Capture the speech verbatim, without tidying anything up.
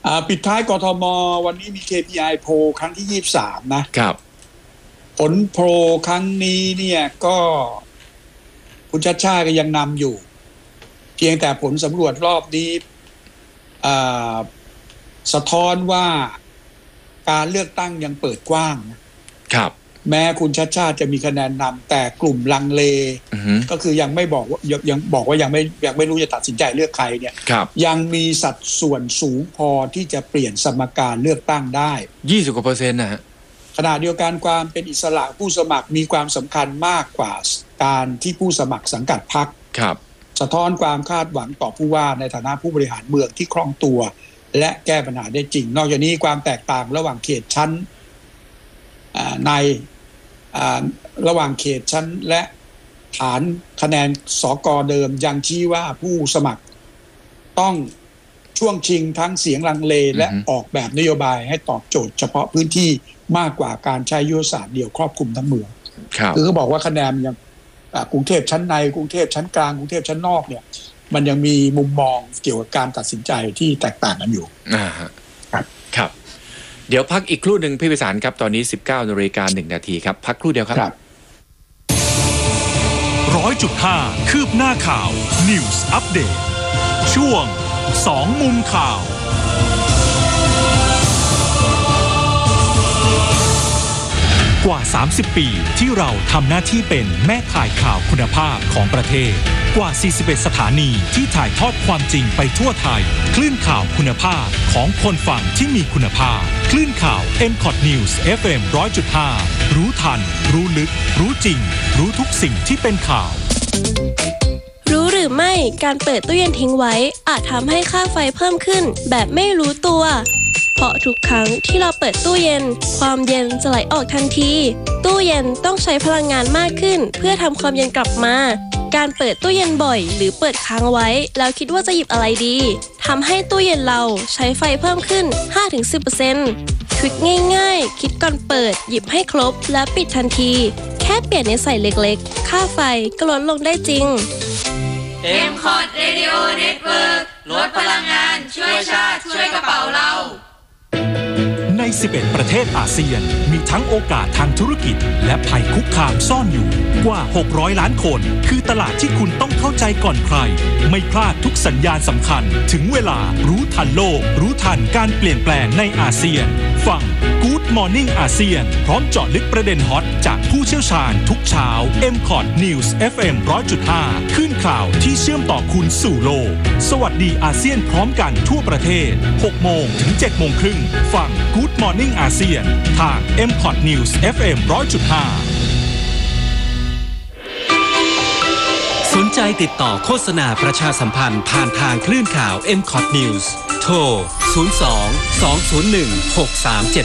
ปิดท้ายกทมวันนี้มี เค พี ไอ โพลครั้งที่ยี่สิบสามนะครับผลโพลครั้งนี้เนี่ยก็คุณชัชชาติก็ยังนำอยู่เพียงแต่ผลสำรวจรอบนี้สะท้อนว่าการเลือกตั้งยังเปิดกว้างนะครับแม้คุณชัชชาติจะมีคะแนนนำแต่กลุ่มลังเล uh-huh. ก็คือยังไม่บอกว่ายังบอกว่ายังไม่ยังไม่รู้จะตัดสินใจเลือกใครเนี่ยยังมีสัดส่วนสูงพอที่จะเปลี่ยนสมการเลือกตั้งได้ยี่สิบกว่าเปอร์เซ็นต์นะฮะขณะเดียวกันความเป็นอิสระผู้สมัครมีความสำคัญมากกว่าการที่ผู้สมัครสังกัดพรรคสะท้อนความคาดหวังต่อผู้ว่าในฐานะผู้บริหารเมืองที่คล่องตัวและแก้ปัญหาได้จริงนอกจากนี้ความแตกต่างระหว่างเขตชั้นในระหว่างเขตชั้นและฐานคะแนนสกเดิมยังชี้ว่าผู้สมัครต้องช่วงชิงทั้งเสียงลังเลและออกแบบนโยบายให้ตอบโจทย์เฉพาะพื้นที่มากกว่าการใช้ยุทธศาสตร์เดี่ยวครอบคลุมทั้งเมืองคือเขาบอกว่าคะแนนยังกรุงเทพชั้นในกรุงเทพชั้นกลางกรุงเทพชั้นนอกเนี่ยมันยังมีมุมมองเกี่ยวกับการตัดสินใจที่แตกต่างกันอยู่อ่าครับครับเดี๋ยวพักอีกครู่หนึ่งพี่พิสารครับตอนนี้ สิบเก้านาฬิกาหนึ่งนาทีครับพักครู่เดียวครับร้อยจุดห้าคืบหน้าข่าว News Update ช่วงสองมุมข่าวกว่าสามสิบปีที่เราทำหน้าที่เป็นแม่ข่ายข่าวคุณภาพของประเทศกว่าสี่สิบเอ็ดสถานีที่ถ่ายทอดความจริงไปทั่วไทยคลื่นข่าวคุณภาพของคนฟังที่มีคุณภาพคลื่นข่าว เอ็ม คอท News เอฟ เอ็ม หนึ่งร้อยจุดห้า รู้ทันรู้ลึกรู้จริงรู้ทุกสิ่งที่เป็นข่าวรู้หรือไม่การเปิดตู้เย็นทิ้งไว้อาจทำให้ค่าไฟเพิ่มขึ้นแบบไม่รู้ตัวเพราะทุกครั้งที่เราเปิดตู้เย็นความเย็นจะไหลออกทันทีตู้เย็นต้องใช้พลังงานมากขึ้นเพื่อทำความเย็นกลับมาการเปิดตู้เย็นบ่อยหรือเปิดค้างไว้แล้วคิดว่าจะหยิบอะไรดีทำให้ตู้เย็นเราใช้ไฟเพิ่มขึ้น ห้าถึงสิบเปอร์เซ็นต์ ทริคง่ายๆคิดก่อนเปิดหยิบให้ครบและปิดทันทีแค่เปลี่ยนนิสัยเล็กๆค่าไฟก็ลดลงได้จริงเอ็ม คอท Radio Network ลดพลังงานช่วยชาติช่วยกระเป๋าเราในสิบเอ็ดประเทศอาเซียนมีทั้งโอกาสทางธุรกิจและภัยคุกคามซ่อนอยู่กว่าหกร้อยล้านคนคือตลาดที่คุณต้องเข้าใจก่อนใครไม่พลาดทุกสัญญาณสำคัญถึงเวลารู้ทันโลกรู้ทันการเปลี่ยนแปลงในอาเซียนฟัง Good Morning อาเซียนพร้อมเจาะลึกประเด็นฮอตจากผู้เชี่ยวชาญทุกเช้า เอ็ม คอท News เอฟ เอ็ม หนึ่งร้อยจุดห้า คลื่นข่าวที่เชื่อมต่อคุณสู่โลกสวัสดีอาเซียนพร้อมกันทั่วประเทศ หกโมงถึงเจ็ดโมงครึ่งฟัง Good Morning อาเซียนทาง เอ็ม คอท News เอฟ เอ็ม หนึ่งร้อยจุดห้าสนใจติดต่อโฆษณาประชาสัมพันธ์ผ่านทางคลื่นข่าว เอ็ม คอท News โทร ศูนย์ สอง สอง ศูนย์ หนึ่ง หก สาม เจ็ด